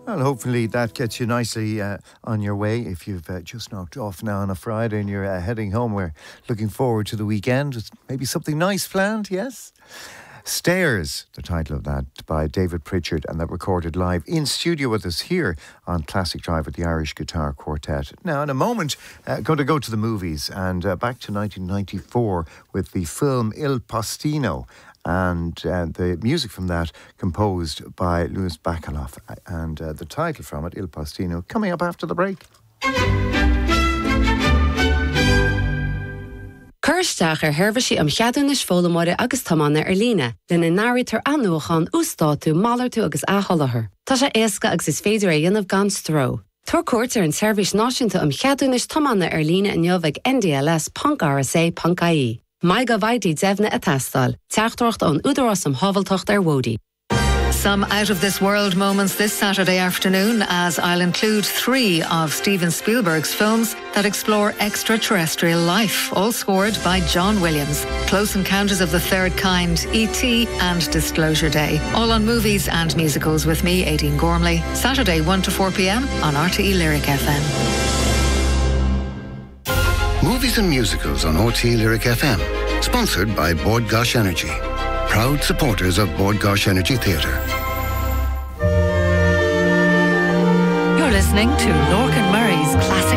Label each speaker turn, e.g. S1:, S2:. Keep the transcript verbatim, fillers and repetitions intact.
S1: Well, hopefully that gets you nicely uh, on your way. If you've uh, just knocked off now on a Friday and you're uh, heading home, we're looking forward to the weekend. With maybe something nice planned, yes? Stairs, the title of that, by David Pritchard, and that recorded live in studio with us here on Classic Drive with the Irish Guitar Quartet. Now, in a moment, uh, going to go to the movies and uh, back to nineteen ninety-four with the film Il Postino. And uh, the music from that composed by Louis Bacalov, and uh, the title from it, Il Postino, coming up after the break.
S2: Kirsteach ar hervasi am cheadún is fólamóide agus tamána ar líne, lena náritar anúachan ústátú málartú agus áhallahar. Tá sé éasca agus is féidir a dionmh gan stró. Tuair cuairt ar an seirbhís náisiúnta am cheadún is tamána ar líne in jobhag N D L S Punk R S A Punk I E. Mai go bhaidí devna a tastal, teachtrocht an údarás am havaltocht ar Wodi.
S3: Some out-of-this-world moments this Saturday afternoon, as I'll include three of Steven Spielberg's films that explore extraterrestrial life, all scored by John Williams. Close Encounters of the Third Kind, E T and Disclosure Day. All on movies and musicals with me, Aideen Gormley. Saturday one to four p.m. on R T E Lyric F M.
S4: Movies and musicals on R T E Lyric F M. Sponsored by Bord Gáis Energy. Proud supporters of Bord Gáis Energy Theatre.
S3: You're listening to Lorcan Murray's Classic